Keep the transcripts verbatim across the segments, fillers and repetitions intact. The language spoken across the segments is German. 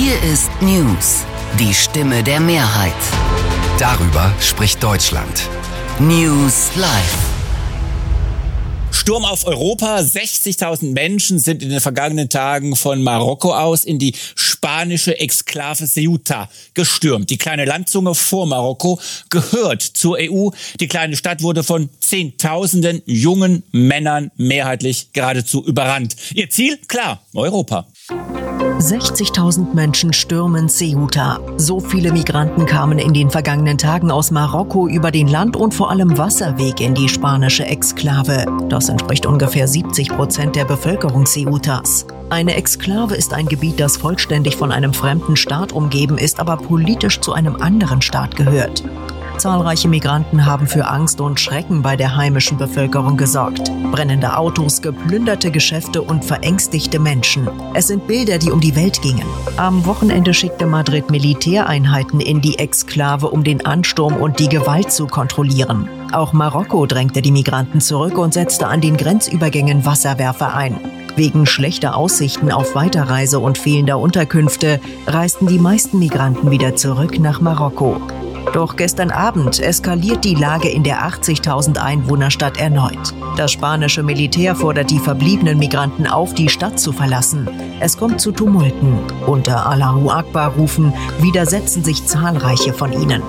Hier ist News, die Stimme der Mehrheit. Darüber spricht Deutschland. News Live. Sturm auf Europa. sechzigtausend Menschen sind in den vergangenen Tagen von Marokko aus in die spanische Exklave Ceuta gestürmt. Die kleine Landzunge vor Marokko gehört zur E U. Die kleine Stadt wurde von Zehntausenden jungen Männern mehrheitlich geradezu überrannt. Ihr Ziel? Klar, Europa. sechzigtausend Menschen stürmen Ceuta. So viele Migranten kamen in den vergangenen Tagen aus Marokko über den Land- und vor allem Wasserweg in die spanische Exklave. Das entspricht ungefähr siebzig Prozent der Bevölkerung Ceutas. Eine Exklave ist ein Gebiet, das vollständig von einem fremden Staat umgeben ist, aber politisch zu einem anderen Staat gehört. Zahlreiche Migranten haben für Angst und Schrecken bei der heimischen Bevölkerung gesorgt. Brennende Autos, geplünderte Geschäfte und verängstigte Menschen. Es sind Bilder, die um die Welt gingen. Am Wochenende schickte Madrid Militäreinheiten in die Exklave, um den Ansturm und die Gewalt zu kontrollieren. Auch Marokko drängte die Migranten zurück und setzte an den Grenzübergängen Wasserwerfer ein. Wegen schlechter Aussichten auf Weiterreise und fehlender Unterkünfte reisten die meisten Migranten wieder zurück nach Marokko. Doch gestern Abend eskaliert die Lage in der achtzigtausend Einwohnerstadt erneut. Das spanische Militär fordert die verbliebenen Migranten auf, die Stadt zu verlassen. Es kommt zu Tumulten. Unter Allahu Akbar rufen widersetzen sich zahlreiche von ihnen.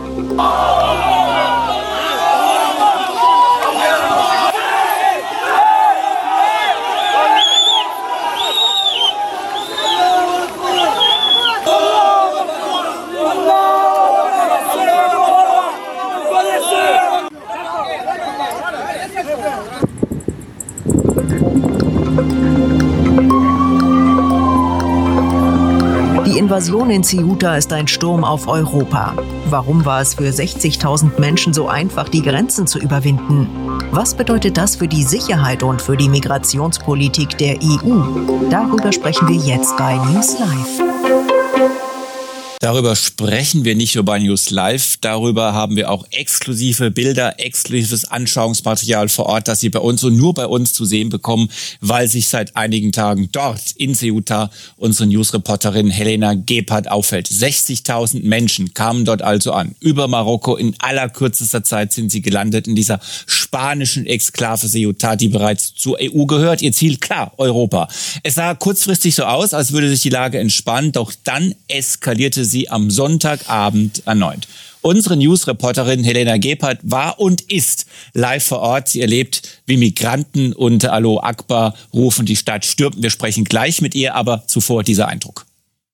Die Invasion in Ceuta ist ein Sturm auf Europa. Warum war es für sechzigtausend Menschen so einfach, die Grenzen zu überwinden? Was bedeutet das für die Sicherheit und für die Migrationspolitik der E U? Darüber sprechen wir jetzt bei News Live. Darüber sprechen wir nicht nur bei News Live, darüber haben wir auch exklusive Bilder, exklusives Anschauungsmaterial vor Ort, das Sie bei uns und nur bei uns zu sehen bekommen, weil sich seit einigen Tagen dort in Ceuta unsere Newsreporterin Helena Gebhardt aufhält. sechzigtausend Menschen kamen dort also an, über Marokko. In allerkürzester Zeit sind sie gelandet in dieser spanischen Exklave Ceuta, die bereits zur E U gehört. Ihr Ziel, klar, Europa. Es sah kurzfristig so aus, als würde sich die Lage entspannen, doch dann eskalierte sie am Sonntagabend erneut. Unsere Newsreporterin Helena Gebhardt war und ist live vor Ort. Sie erlebt, wie Migranten unter Allahu Akbar rufen, die Stadt stürmten. Wir sprechen gleich mit ihr, aber zuvor dieser Eindruck.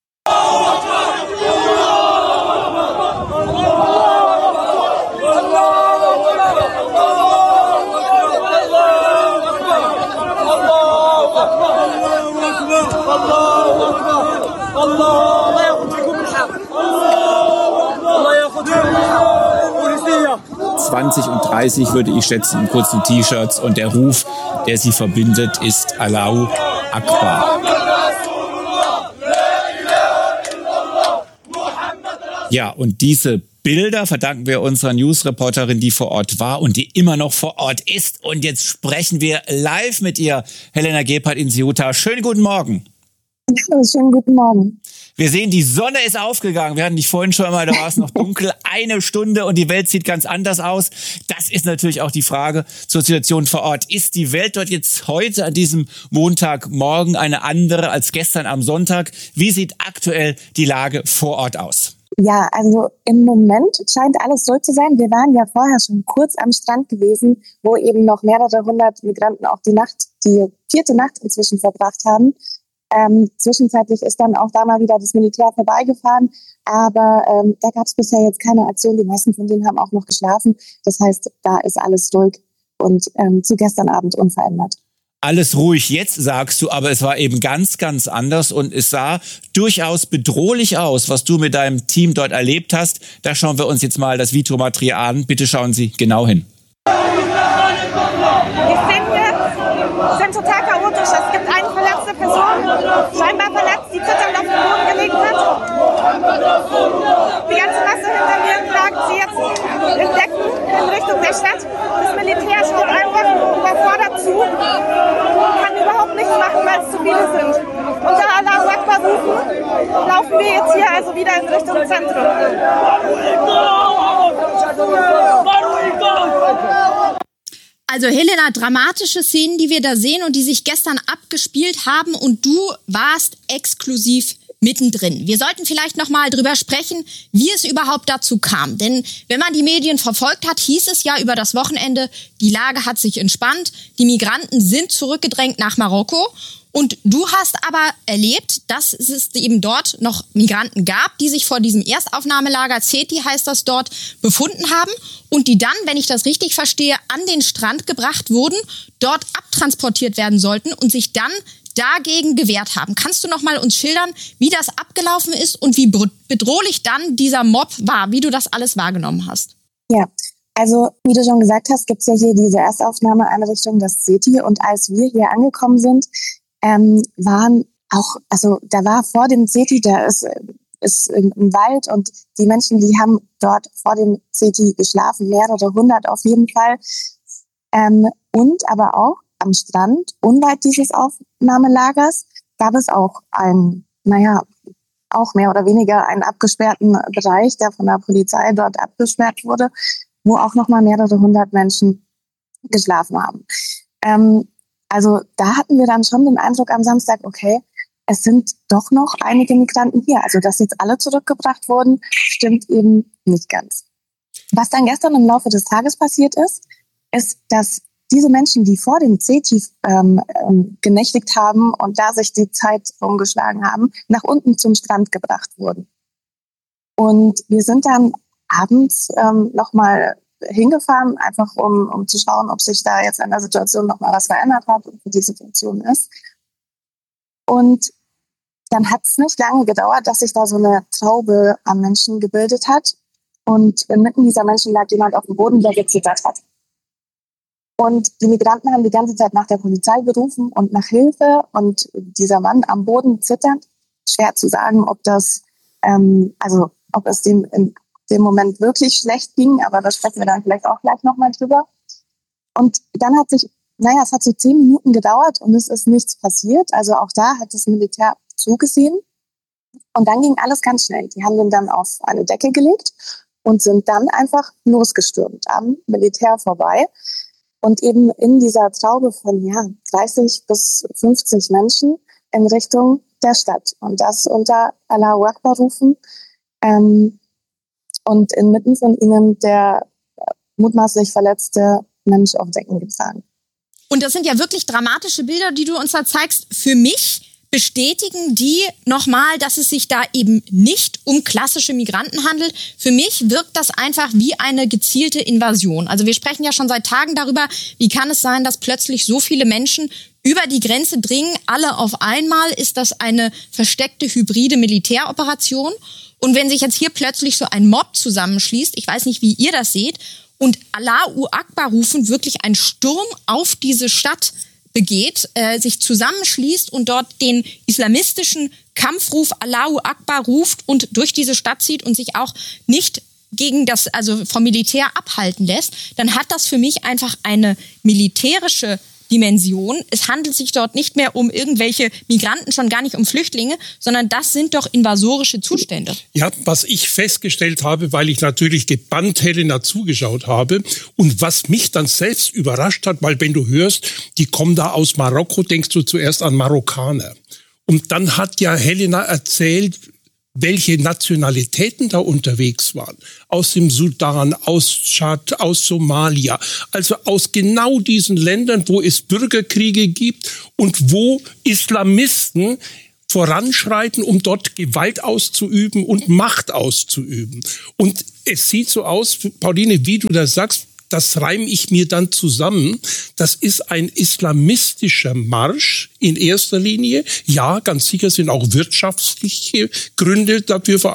zwanzig und dreißig würde ich schätzen, in kurzen T-Shirts, und der Ruf, der sie verbindet, ist Allahu Akbar. Ja, und diese Bilder verdanken wir unserer Newsreporterin, die vor Ort war und die immer noch vor Ort ist. Und jetzt sprechen wir live mit ihr, Helena Gebhardt in Ceuta. Schönen guten Morgen. Ja, schönen guten Morgen. Wir sehen, die Sonne ist aufgegangen. Wir hatten dich vorhin schon mal, da war es noch dunkel. Eine Stunde und die Welt sieht ganz anders aus. Das ist natürlich auch die Frage zur Situation vor Ort. Ist die Welt dort jetzt heute an diesem Montagmorgen eine andere als gestern am Sonntag? Wie sieht aktuell die Lage vor Ort aus? Ja, also im Moment scheint alles ruhig zu sein. Wir waren ja vorher schon kurz am Strand gewesen, wo eben noch mehrere hundert Migranten auch die Nacht, die vierte Nacht inzwischen verbracht haben. Ähm, zwischenzeitlich ist dann auch da mal wieder das Militär vorbeigefahren, aber ähm, da gab es bisher jetzt keine Aktion. Die meisten von denen haben auch noch geschlafen. Das heißt, da ist alles ruhig und ähm, zu gestern Abend unverändert. Alles ruhig jetzt, sagst du, aber es war eben ganz, ganz anders und es sah durchaus bedrohlich aus, was du mit deinem Team dort erlebt hast. Da schauen wir uns jetzt mal das Videomaterial an. Bitte schauen Sie genau hin. Die Szenen sind total chaotisch. Es gibt eine verletzte Person, scheinbar verletzt, die zitternd auf den Boden gelegt hat. Die ganze Masse hinter mir klagt sie jetzt in Decken in Richtung der Stadt. Das Militär schaut einfach überfordert zu, kann überhaupt nichts machen, weil es zu viele sind. Unter Allahu Akbar rufen, laufen laufen wir jetzt hier also wieder in Richtung Zentrum. Also Helena, dramatische Szenen, die wir da sehen und die sich gestern abgespielt haben, und du warst exklusiv mittendrin. Wir sollten vielleicht noch mal drüber sprechen, wie es überhaupt dazu kam. Denn wenn man die Medien verfolgt hat, hieß es ja über das Wochenende, die Lage hat sich entspannt, die Migranten sind zurückgedrängt nach Marokko. Und du hast aber erlebt, dass es eben dort noch Migranten gab, die sich vor diesem Erstaufnahmelager, Zeti heißt das dort, befunden haben und die dann, wenn ich das richtig verstehe, an den Strand gebracht wurden, dort abtransportiert werden sollten und sich dann dagegen gewehrt haben. Kannst du noch mal uns schildern, wie das abgelaufen ist und wie bedrohlich dann dieser Mob war, wie du das alles wahrgenommen hast? Ja, also wie du schon gesagt hast, gibt es ja hier diese Erstaufnahmeeinrichtung, das Zeti. Und als wir hier angekommen sind, ähm, waren auch, also da war vor dem Zeti, da ist, ist im Wald, und die Menschen, die haben dort vor dem Zeti geschlafen, mehrere hundert auf jeden Fall. Ähm, und aber auch am Strand, unweit dieses Aufnahmelagers, gab es auch ein, naja, auch mehr oder weniger einen abgesperrten Bereich, der von der Polizei dort abgesperrt wurde, wo auch nochmal mehrere hundert Menschen geschlafen haben. Ähm, also da hatten wir dann schon den Eindruck am Samstag, okay, es sind doch noch einige Migranten hier. Also dass jetzt alle zurückgebracht wurden, stimmt eben nicht ganz. Was dann gestern im Laufe des Tages passiert ist, ist, dass diese Menschen, die vor dem Zeti ähm, ähm, genächtigt haben und da sich die Zeit rumgeschlagen haben, nach unten zum Strand gebracht wurden. Und wir sind dann abends ähm, nochmal hingefahren, einfach um, um zu schauen, ob sich da jetzt an der Situation nochmal was verändert hat und wie die Situation ist. Und dann hat es nicht lange gedauert, dass sich da so eine Traube an Menschen gebildet hat. Und inmitten dieser Menschen lag jemand auf dem Boden, der gezittert hat. Und die Migranten haben die ganze Zeit nach der Polizei gerufen und nach Hilfe. Und dieser Mann am Boden zitternd, schwer zu sagen, ob das, ähm, also ob es dem in dem Moment wirklich schlecht ging, aber da sprechen wir dann vielleicht auch gleich nochmal drüber. Und dann hat sich, naja, es hat so zehn Minuten gedauert und es ist nichts passiert. Also auch da hat das Militär zugesehen. Und dann ging alles ganz schnell. Die haben den dann auf eine Decke gelegt und sind dann einfach losgestürmt am Militär vorbei. Und eben in dieser Traube von ja, dreißig bis fünfzig Menschen in Richtung der Stadt. Und das unter Allahu Akbar rufen. Ähm, und inmitten von ihnen der mutmaßlich verletzte Mensch auf Decken getragen. Und das sind ja wirklich dramatische Bilder, die du uns da zeigst. Für mich bestätigen die nochmal, dass es sich da eben nicht um klassische Migranten handelt. Für mich wirkt das einfach wie eine gezielte Invasion. Also wir sprechen ja schon seit Tagen darüber, wie kann es sein, dass plötzlich so viele Menschen über die Grenze dringen, alle auf einmal. Ist das eine versteckte hybride Militäroperation? Und wenn sich jetzt hier plötzlich so ein Mob zusammenschließt, ich weiß nicht, wie ihr das seht, und Allahu Akbar rufen, wirklich ein Sturm auf diese Stadt begeht, äh, sich zusammenschließt und dort den islamistischen Kampfruf Allahu Akbar ruft und durch diese Stadt zieht und sich auch nicht gegen das, also vom Militär abhalten lässt, dann hat das für mich einfach eine militärische Dimension. Es handelt sich dort nicht mehr um irgendwelche Migranten, schon gar nicht um Flüchtlinge, sondern das sind doch invasorische Zustände. Ja, was ich festgestellt habe, weil ich natürlich gebannt Helena zugeschaut habe und was mich dann selbst überrascht hat, weil wenn du hörst, die kommen da aus Marokko, denkst du zuerst an Marokkaner. Und dann hat ja Helena erzählt, welche Nationalitäten da unterwegs waren. Aus dem Sudan, aus Tschad, aus Somalia. Also aus genau diesen Ländern, wo es Bürgerkriege gibt und wo Islamisten voranschreiten, um dort Gewalt auszuüben und Macht auszuüben. Und es sieht so aus, Pauline, wie du das sagst, das reime ich mir dann zusammen. Das ist ein islamistischer Marsch in erster Linie. Ja, ganz sicher sind auch wirtschaftliche Gründe dafür